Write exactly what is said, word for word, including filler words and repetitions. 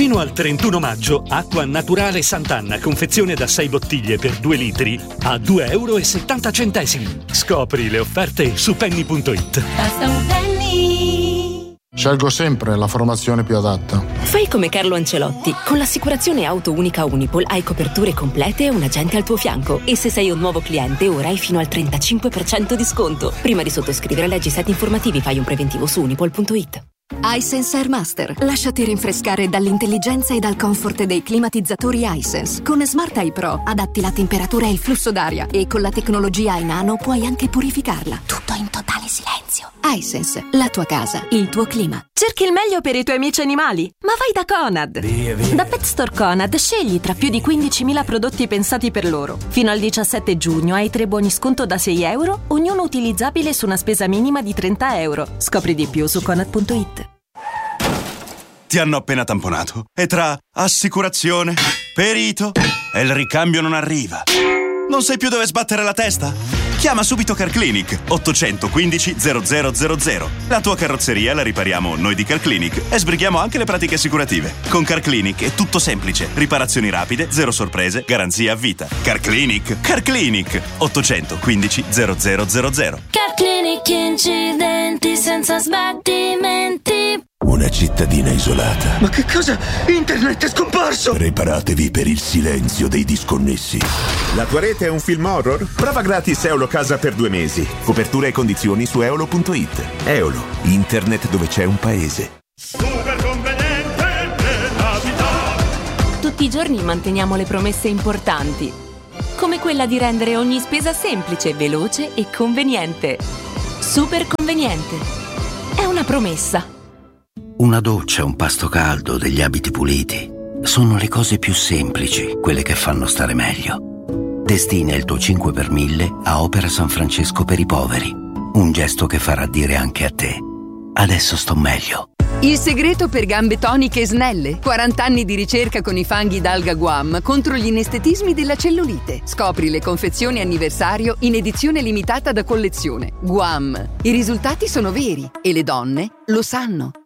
Fino al trentuno maggio, acqua naturale Sant'Anna, confezione da sei bottiglie per due litri, a due euro e settanta centesimi. Scopri le offerte su penny punto it. Basta un penny. Scelgo sempre la formazione più adatta. Fai come Carlo Ancelotti. Con l'assicurazione auto unica Unipol hai coperture complete e un agente al tuo fianco. E se sei un nuovo cliente, ora hai fino al trentacinque per cento di sconto. Prima di sottoscrivere, leggi i set informativi, fai un preventivo su unipol punto it. iSense Air Master. Lasciati rinfrescare dall'intelligenza e dal comfort dei climatizzatori iSense. Con Smart Eye Pro adatti la temperatura e il flusso d'aria e con la tecnologia iNano puoi anche purificarla. Tutto in totale silenzio. iSense, la tua casa, il tuo clima. Cerchi il meglio per i tuoi amici animali? Ma vai da Conad! Via, via. Da Pet Store Conad scegli tra più di quindicimila prodotti pensati per loro. Fino al diciassette giugno hai tre buoni sconto da sei euro, ognuno utilizzabile su una spesa minima di trenta euro. Scopri di più su conad punto it. Ti hanno appena tamponato e tra assicurazione, perito e il ricambio non arriva. Non sai più dove sbattere la testa? Chiama subito CarClinic ottocentoquindici zero zero zero zero. La tua carrozzeria la ripariamo noi di CarClinic e sbrighiamo anche le pratiche assicurative. Con CarClinic è tutto semplice. Riparazioni rapide, zero sorprese, garanzia a vita. CarClinic, CarClinic ottocentoquindici zero zero zero zero. CarClinic, incidenti senza sbattimenti. Una cittadina isolata. Ma che cosa? Internet è scomparso! Preparatevi per il silenzio dei disconnessi. La tua rete è un film horror? Prova gratis Eolo Casa per due mesi. Copertura e condizioni su eolo punto it. Eolo, internet dove c'è un paese. Super conveniente nella vita. Tutti i giorni manteniamo le promesse importanti, come quella di rendere ogni spesa semplice, veloce e conveniente. Super conveniente. È una promessa. Una doccia, un pasto caldo, degli abiti puliti. Sono le cose più semplici, quelle che fanno stare meglio. Destina il tuo cinque per mille a Opera San Francesco per i poveri. Un gesto che farà dire anche a te: adesso sto meglio. Il segreto per gambe toniche e snelle. quaranta anni di ricerca con i fanghi d'alga Guam contro gli inestetismi della cellulite. Scopri le confezioni anniversario in edizione limitata da collezione. Guam. I risultati sono veri e le donne lo sanno.